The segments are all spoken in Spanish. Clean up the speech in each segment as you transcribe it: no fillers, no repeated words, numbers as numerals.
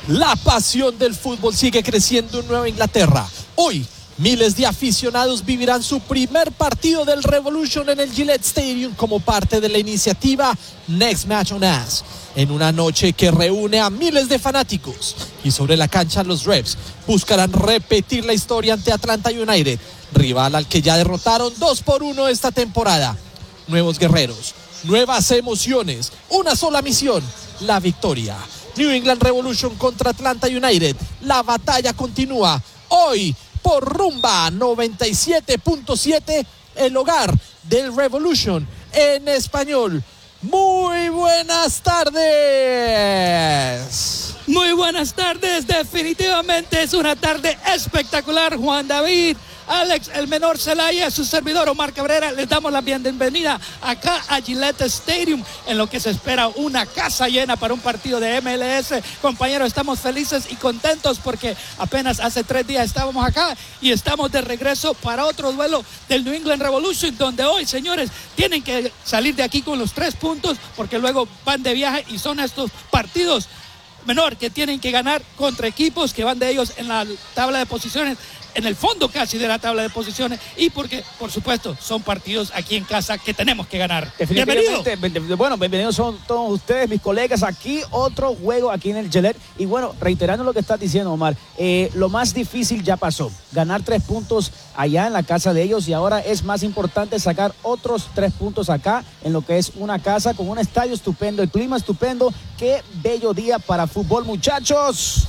La pasión del fútbol sigue creciendo en Nueva Inglaterra. Hoy, miles de aficionados vivirán su primer partido del Revolution en el Gillette Stadium como parte de la iniciativa Next Match on Us, en una noche que reúne a miles de fanáticos. Y sobre la cancha, los Revs buscarán repetir la historia ante Atlanta United, rival al que ya derrotaron 2-1 esta temporada. Nuevos guerreros, nuevas emociones, una sola misión: la victoria. New England Revolution contra Atlanta United. La batalla continúa hoy por Rumba 97.7, el hogar del Revolution en español. Muy buenas tardes. Muy buenas tardes, definitivamente es una tarde espectacular. Juan David, Alex, el menor Celaya, su servidor Omar Cabrera, les damos la bienvenida acá a Gillette Stadium, en lo que se espera una casa llena para un partido de MLS. Compañeros, estamos felices y contentos porque apenas hace 3 días estábamos acá y estamos de regreso para otro duelo del New England Revolution, donde hoy, señores, tienen que salir de aquí con los 3 puntos porque luego van de viaje y son estos partidos menor que tienen que ganar contra equipos que van de ellos en la tabla de posiciones, en el fondo casi de la tabla de posiciones, y porque por supuesto son partidos aquí en casa que tenemos que ganar. Bienvenido. Bueno, bienvenidos son todos ustedes, mis colegas, aquí otro juego aquí en el Gillette. Y bueno, reiterando lo que estás diciendo, Omar, lo más difícil ya pasó, ganar 3 puntos allá en la casa de ellos, y ahora es más importante sacar otros 3 puntos acá en lo que es una casa con un estadio estupendo, el clima estupendo. Qué bello día para fútbol, muchachos.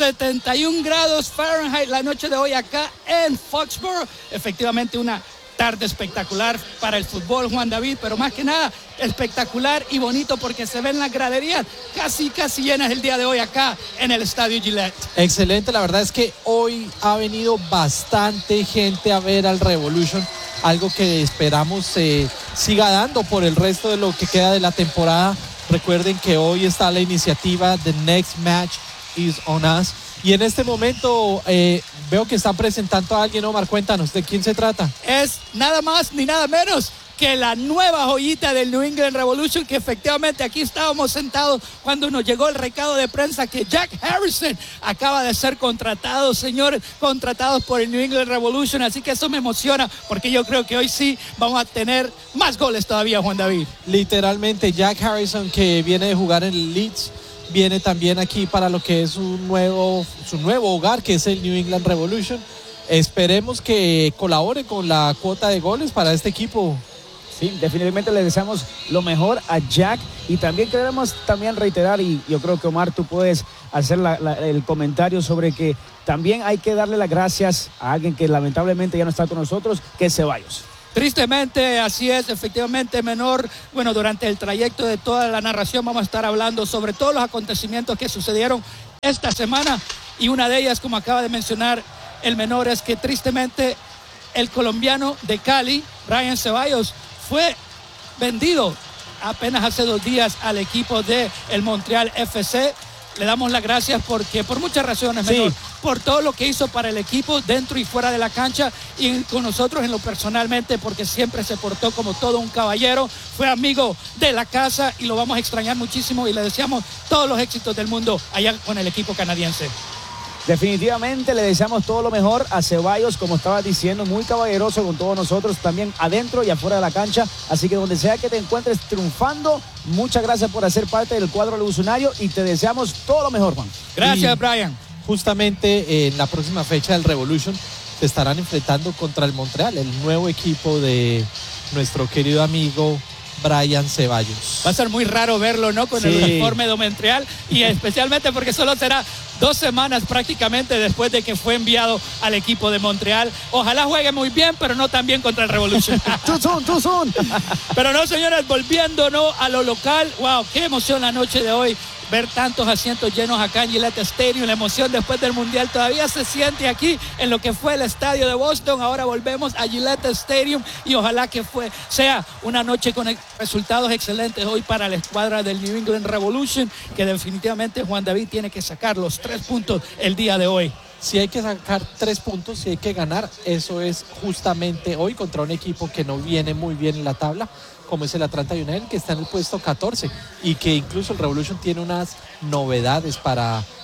71 grados Fahrenheit la noche de hoy acá en Foxborough. Efectivamente una tarde espectacular para el fútbol, Juan David, pero más que nada espectacular y bonito porque se ven las graderías casi llenas el día de hoy acá en el Estadio Gillette. Excelente, la verdad es que hoy ha venido bastante gente a ver al Revolution, algo que esperamos siga dando por el resto de lo que queda de la temporada. Recuerden que hoy está la iniciativa The Next Match is on Us, y en este momento veo que están presentando a alguien. Omar, cuéntanos, ¿de quién se trata? Es nada más ni nada menos que la nueva joyita del New England Revolution, que efectivamente aquí estábamos sentados cuando nos llegó el recado de prensa que Jack Harrison acaba de ser contratado, señores, contratados por el New England Revolution, así que eso me emociona porque yo creo que hoy sí vamos a tener más goles todavía, Juan David. Literalmente, Jack Harrison, que viene de jugar en el Leeds, viene también aquí para lo que es su nuevo hogar, que es el New England Revolution. Esperemos que colabore con la cuota de goles para este equipo. Sí, definitivamente le deseamos lo mejor a Jack, y también queremos reiterar, y yo creo que Omar, tú puedes hacer el comentario sobre que también hay que darle las gracias a alguien que lamentablemente ya no está con nosotros, que es Ceballos. Tristemente, así es, efectivamente, menor. Bueno, durante el trayecto de toda la narración vamos a estar hablando sobre todos los acontecimientos que sucedieron esta semana, y una de ellas, como acaba de mencionar el menor, es que tristemente el colombiano de Cali, Brian Ceballos, fue vendido apenas hace 2 días al equipo de el Montreal FC. Le damos las gracias porque por muchas razones, menor, sí, por todo lo que hizo para el equipo dentro y fuera de la cancha, y con nosotros en lo personalmente, porque siempre se portó como todo un caballero, fue amigo de la casa y lo vamos a extrañar muchísimo, y le deseamos todos los éxitos del mundo allá con el equipo canadiense. Definitivamente le deseamos todo lo mejor a Ceballos, como estaba diciendo, muy caballeroso con todos nosotros, también adentro y afuera de la cancha, así que donde sea que te encuentres triunfando, muchas gracias por hacer parte del cuadro revolucionario y te deseamos todo lo mejor, Juan. Gracias, Brian. Justamente en la próxima fecha del Revolution se estarán enfrentando contra el Montreal, el nuevo equipo de nuestro querido amigo Brian Ceballos. Va a ser muy raro verlo, ¿no? Con el uniforme de Montreal, y especialmente porque solo será 2 semanas prácticamente después de que fue enviado al equipo de Montreal. Ojalá juegue muy bien, pero no tan bien contra el Revolution. Too soon. Pero no, señores, volviéndonos a lo local, wow, qué emoción la noche de hoy. Ver tantos asientos llenos acá en Gillette Stadium, la emoción después del Mundial todavía se siente aquí en lo que fue el estadio de Boston. Ahora volvemos a Gillette Stadium y ojalá que sea una noche con resultados excelentes hoy para la escuadra del New England Revolution, que definitivamente Juan David tiene que sacar los 3 puntos el día de hoy. Si hay que sacar 3 puntos, si hay que ganar, eso es justamente hoy contra un equipo que no viene muy bien en la tabla, como es el Atlanta United, que está en el puesto 14, y que incluso el Revolution tiene unas novedades para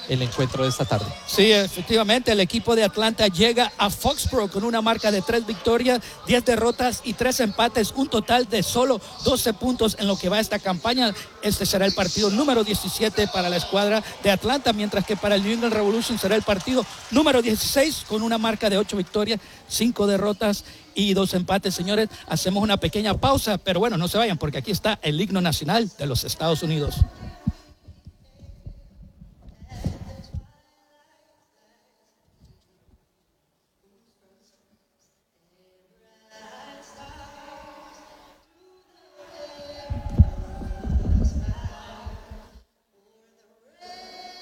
el encuentro de esta tarde. Sí, efectivamente, el equipo de Atlanta llega a Foxborough con una marca de 3 victorias, 10 derrotas y 3 empates, un total de solo 12 puntos en lo que va esta campaña. Este será el partido número 17 para la escuadra de Atlanta, mientras que para el New England Revolution será el partido número 16 con una marca de 8 victorias, 5 derrotas y 2 empates. Señores, hacemos una pequeña pausa, pero bueno, no se vayan porque aquí está el himno nacional de los Estados Unidos.